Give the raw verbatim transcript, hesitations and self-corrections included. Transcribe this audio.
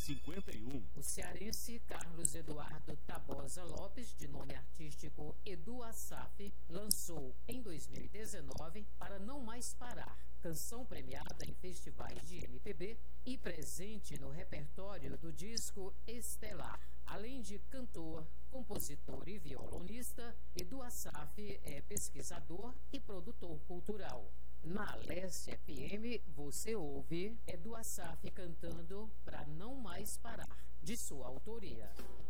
cinquenta e um. O cearense Carlos Eduardo Tabosa Lopes, de nome artístico Edu Assaf, lançou em dois mil e dezenove Para Não Mais Parar, canção premiada em festivais de M P B e presente no repertório do disco Estelar. Além de cantor, compositor e violonista, Edu Assaf é pesquisador e produtor cultural. Na Leste F M, você ouve Edu Assaf cantando Pra Não Mais Parar, de sua autoria.